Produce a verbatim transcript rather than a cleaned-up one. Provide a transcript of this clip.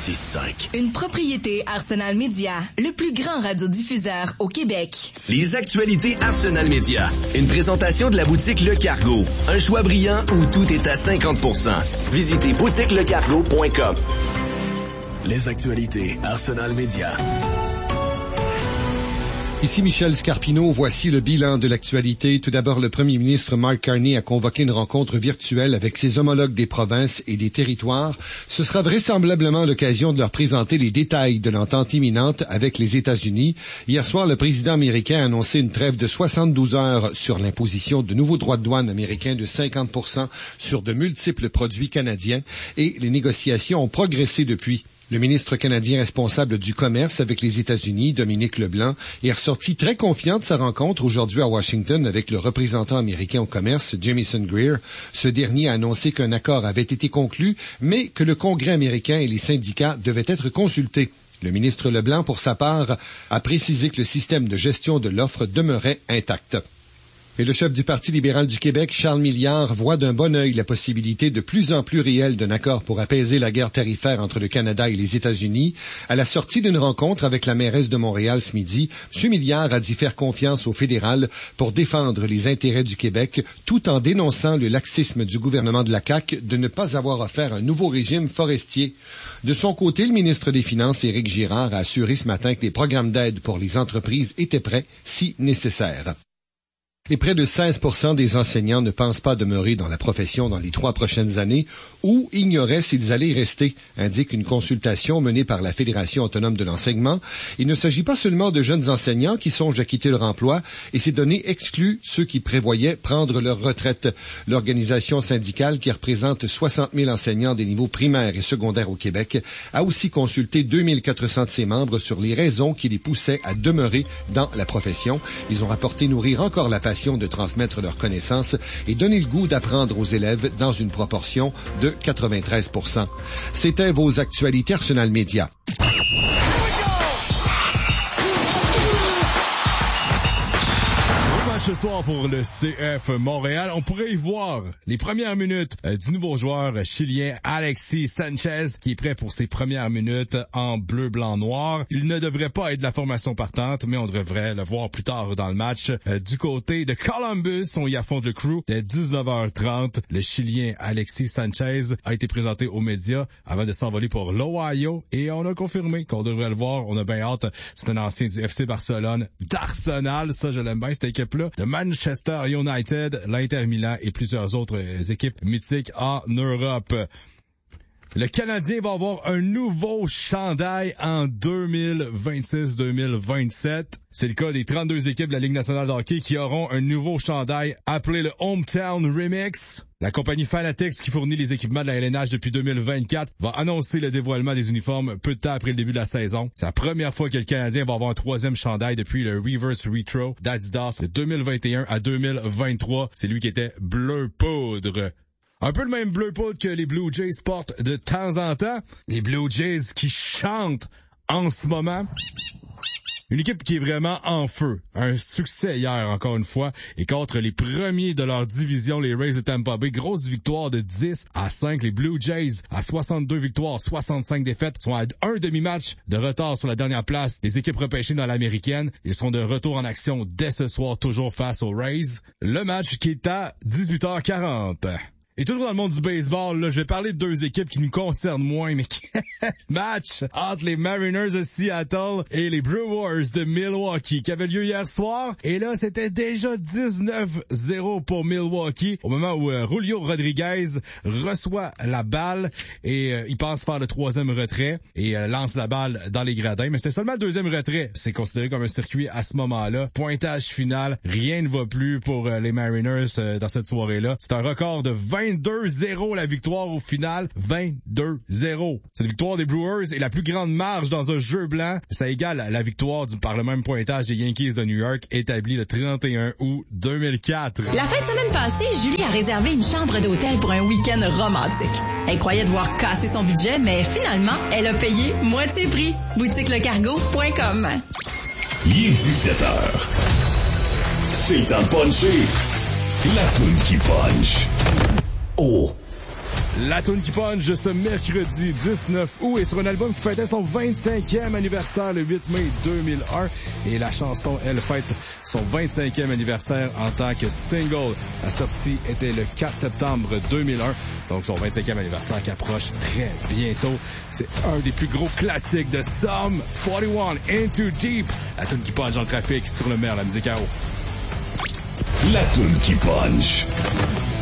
six cinq. Une propriété Arsenal Média, le plus grand radiodiffuseur au Québec. Les actualités Arsenal Média. Une présentation de la boutique Le Cargo. Un choix brillant où tout est à cinquante pour cent. Visitez boutique le cargo point com. Les actualités Arsenal Média. Ici Michel Scarpino, voici le bilan de l'actualité. Tout d'abord, le premier ministre Mark Carney a convoqué une rencontre virtuelle avec ses homologues des provinces et des territoires. Ce sera vraisemblablement l'occasion de leur présenter les détails de l'entente imminente avec les États-Unis. Hier soir, le président américain a annoncé une trêve de soixante-douze heures sur l'imposition de nouveaux droits de douane américains de cinquante pour cent sur de multiples produits canadiens et les négociations ont progressé depuis. Le ministre canadien responsable du commerce avec les États-Unis, Dominique Leblanc, est ressorti très confiant de sa rencontre aujourd'hui à Washington avec le représentant américain au commerce, Jamieson Greer. Ce dernier a annoncé qu'un accord avait été conclu, mais que le Congrès américain et les syndicats devaient être consultés. Le ministre Leblanc, pour sa part, a précisé que le système de gestion de l'offre demeurait intact. Et le chef du Parti libéral du Québec, Charles Milliard, voit d'un bon œil la possibilité de plus en plus réelle d'un accord pour apaiser la guerre tarifaire entre le Canada et les États-Unis. À la sortie d'une rencontre avec la mairesse de Montréal ce midi, M. Milliard a dit faire confiance au fédéral pour défendre les intérêts du Québec, tout en dénonçant le laxisme du gouvernement de la C A Q de ne pas avoir offert un nouveau régime forestier. De son côté, le ministre des Finances, Éric Girard, a assuré ce matin que les programmes d'aide pour les entreprises étaient prêts si nécessaire. Et près de seize pour cent des enseignants ne pensent pas demeurer dans la profession dans les trois prochaines années ou ignoraient s'ils allaient y rester, indique une consultation menée par la Fédération autonome de l'enseignement. Il ne s'agit pas seulement de jeunes enseignants qui songent à quitter leur emploi et ces données excluent ceux qui prévoyaient prendre leur retraite. L'organisation syndicale, qui représente soixante mille enseignants des niveaux primaires et secondaires au Québec, a aussi consulté deux mille quatre cents de ses membres sur les raisons qui les poussaient à demeurer dans la profession. Ils ont rapporté nourrir encore la passion de transmettre leurs connaissances et donner le goût d'apprendre aux élèves dans une proportion de quatre-vingt-treize pour cent. C'était vos actualités Arsenal Média. Ce soir pour le C F Montréal, on pourrait y voir les premières minutes euh, du nouveau joueur chilien Alexis Sanchez qui est prêt pour ses premières minutes en bleu, blanc, noir. Il ne devrait pas être de la formation partante, mais on devrait le voir plus tard dans le match. Euh, du côté de Columbus, on y affronte le Crew dès dix-neuf heures trente. Le chilien Alexis Sanchez a été présenté aux médias avant de s'envoler pour l'Ohio et on a confirmé qu'on devrait le voir. On a bien hâte. C'est un ancien du F C Barcelone, d'Arsenal, ça je l'aime bien cette équipe-là. De Manchester United, l'Inter Milan et plusieurs autres équipes mythiques en Europe. Le Canadien va avoir un nouveau chandail en deux mille vingt-six deux mille vingt-sept. C'est le cas des trente-deux équipes de la Ligue nationale de hockey qui auront un nouveau chandail appelé le Hometown Remix. La compagnie Fanatics, qui fournit les équipements de la L N H depuis deux mille vingt-quatre, va annoncer le dévoilement des uniformes peu de temps après le début de la saison. C'est la première fois que le Canadien va avoir un troisième chandail depuis le Reverse Retro d'Adidas de deux mille vingt et un à deux mille vingt-trois. C'est lui qui était bleu poudre. Un peu le même bleu poudre que les Blue Jays portent de temps en temps. Les Blue Jays qui chantent en ce moment. Une équipe qui est vraiment en feu. Un succès hier, encore une fois, et contre les premiers de leur division, les Rays de Tampa Bay. Grosse victoire de dix à cinq. Les Blue Jays, à soixante-deux victoires, soixante-cinq défaites, sont à un demi-match de retard sur la dernière place des équipes repêchées dans l'américaine. Ils sont de retour en action dès ce soir, toujours face aux Rays. Le match qui est à dix-huit heures quarante. Et toujours dans le monde du baseball, là, je vais parler de deux équipes qui nous concernent moins, mais qui... match entre les Mariners de Seattle et les Brewers de Milwaukee qui avait lieu hier soir. Et là, c'était déjà dix-neuf zéro pour Milwaukee au moment où euh, Julio Rodriguez reçoit la balle et euh, il pense faire le troisième retrait et euh, lance la balle dans les gradins. Mais c'était seulement le deuxième retrait. C'est considéré comme un circuit à ce moment-là. Pointage final. Rien ne va plus pour euh, les Mariners euh, dans cette soirée-là. C'est un record de vingt-deux zéro la victoire au final. vingt-deux zéro. Cette victoire des Brewers est la plus grande marge dans un jeu blanc. Ça égale la victoire du, par le même pointage des Yankees de New York, établie le trente et un août deux mille quatre. La fin de semaine passée, Julie a réservé une chambre d'hôtel pour un week-end romantique. Elle croyait devoir casser son budget, mais finalement, elle a payé moitié prix. boutique le cargo point com. Il est dix-sept heures. C'est le temps de puncher. La toune qui punch. Oh, La tune qui punch ce mercredi dix-neuf août et sur un album qui fêtait son vingt-cinquième anniversaire le huit mai deux mille un. Et la chanson, elle, fête son vingt-cinquième anniversaire en tant que single. La sortie était le quatre septembre deux mille un. Donc son vingt-cinquième anniversaire qui approche très bientôt. C'est un des plus gros classiques de Sum quarante et un, Into Deep. La tune qui punch dans le trafic sur le maire, la musique à eau. La tune qui punch.